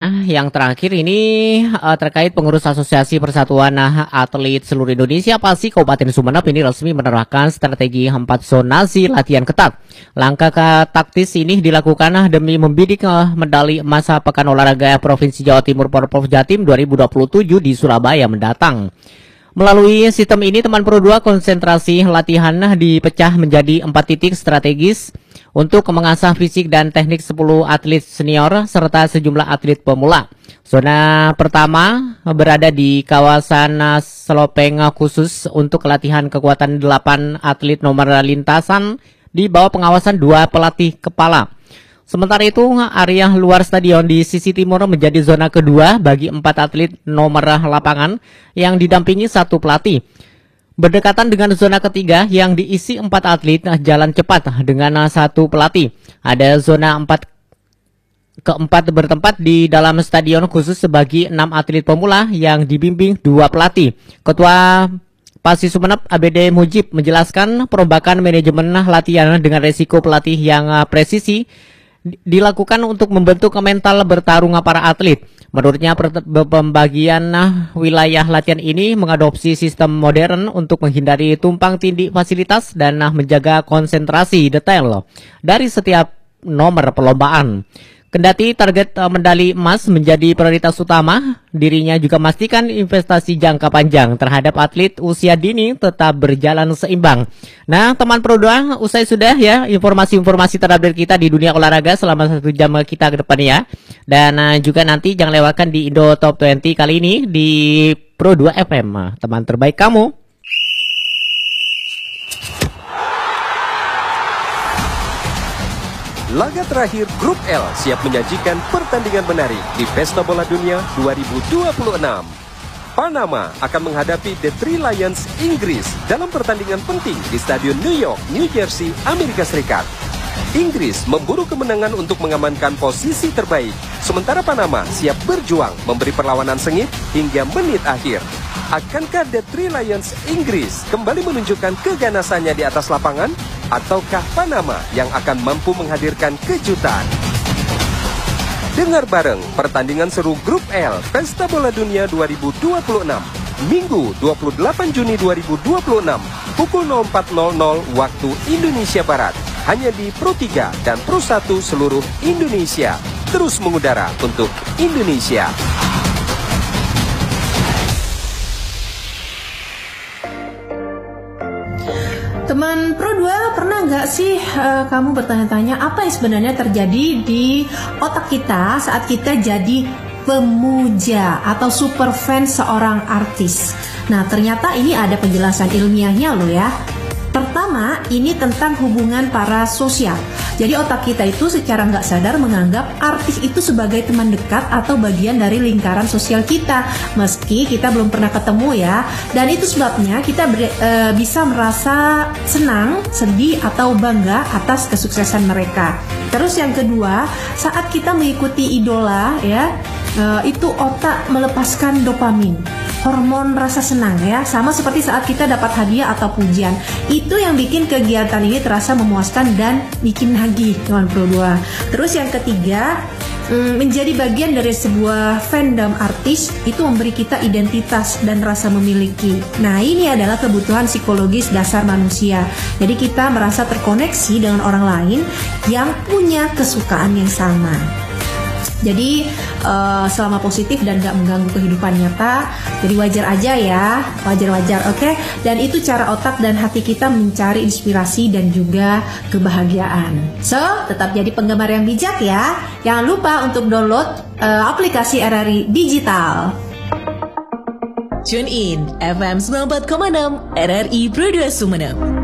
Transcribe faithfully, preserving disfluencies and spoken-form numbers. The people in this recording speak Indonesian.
Nah, yang terakhir ini uh, terkait pengurus Asosiasi Persatuan Atlet Seluruh Indonesia P A S I Kabupaten Sumeneb ini resmi menerapkan strategi empat zonasi latihan ketat. Langkah taktis ini dilakukan demi membidik uh, medali emas Pekan Olahraga Provinsi Jawa Timur Porprov Jatim dua ribu dua puluh tujuh di Surabaya mendatang. Melalui sistem ini, teman Pro dua konsentrasi latihan dipecah menjadi empat titik strategis untuk mengasah fisik dan teknik sepuluh atlet senior serta sejumlah atlet pemula. Zona pertama berada di kawasan Selopeng khusus untuk latihan kekuatan delapan atlet nomor lintasan di bawah pengawasan dua pelatih kepala. Sementara itu, area luar stadion di sisi timur menjadi zona kedua bagi empat atlet nomor lapangan yang didampingi satu pelatih. Berdekatan dengan zona ketiga yang diisi empat atlet jalan cepat dengan satu pelatih. Ada zona empat keempat bertempat di dalam stadion khusus sebagai enam atlet pemula yang dibimbing dua pelatih. Ketua P A S I Sumeneb A B D Mujib menjelaskan perombakan manajemen latihan dengan resiko pelatih yang presisi dilakukan untuk membentuk mental bertarung para atlet. Menurutnya pembagian wilayah latihan ini mengadopsi sistem modern untuk menghindari tumpang tindih fasilitas dan menjaga konsentrasi detail dari setiap nomor perlombaan. Kendati target medali emas menjadi prioritas utama, dirinya juga memastikan investasi jangka panjang terhadap atlet usia dini tetap berjalan seimbang. Nah, teman Pro dua, usai sudah ya informasi-informasi terupdate kita di dunia olahraga selama satu jam kita ke depan ya. Dan uh, juga nanti jangan lewatkan di Indo Top dua puluh kali ini di Pro dua F M, teman terbaik kamu. Laga terakhir Grup L siap menyajikan pertandingan menarik di Pesta Bola Dunia dua ribu dua puluh enam. Panama akan menghadapi The Three Lions Inggris dalam pertandingan penting di Stadion New York, New Jersey, Amerika Serikat. Inggris memburu kemenangan untuk mengamankan posisi terbaik, sementara Panama siap berjuang memberi perlawanan sengit hingga menit akhir. Akankah The Three Lions Inggris kembali menunjukkan keganasannya di atas lapangan? Ataukah Panama yang akan mampu menghadirkan kejutan? Dengar bareng pertandingan seru Grup L Pesta Bola Dunia dua ribu dua puluh enam, Minggu dua puluh delapan Juni dua ribu dua puluh enam, pukul nol empat nol nol waktu Indonesia Barat, hanya di Pro tiga dan Pro satu seluruh Indonesia. Terus mengudara untuk Indonesia. Teman Pro dua, pernah nggak sih uh, kamu bertanya-tanya apa yang sebenarnya terjadi di otak kita saat kita jadi pemuja atau super fan seorang artis? Nah, ternyata ini ada penjelasan ilmiahnya loh ya. Pertama, ini tentang hubungan parasosial. Jadi otak kita itu secara nggak sadar menganggap artis itu sebagai teman dekat atau bagian dari lingkaran sosial kita, meski kita belum pernah ketemu ya. Dan itu sebabnya kita ber, e, bisa merasa senang, sedih, atau bangga atas kesuksesan mereka. Terus yang kedua, saat kita mengikuti idola ya, e, itu otak melepaskan dopamin, hormon rasa senang ya, sama seperti saat kita dapat hadiah atau pujian. Itu yang bikin kegiatan ini terasa memuaskan dan bikin nagih, teman Pro dua. Terus yang ketiga, menjadi bagian dari sebuah fandom artis itu memberi kita identitas dan rasa memiliki. Nah, ini adalah kebutuhan psikologis dasar manusia. Jadi kita merasa terkoneksi dengan orang lain yang punya kesukaan yang sama. Jadi uh, selama positif dan gak mengganggu kehidupan nyata, jadi wajar aja ya, wajar-wajar, oke? Okay? Dan itu cara otak dan hati kita mencari inspirasi dan juga kebahagiaan. So, tetap jadi penggemar yang bijak ya. Jangan lupa untuk download uh, aplikasi R R I Digital. Tune in F M sembilan puluh empat koma enam R R I Pro dua Sumeneb.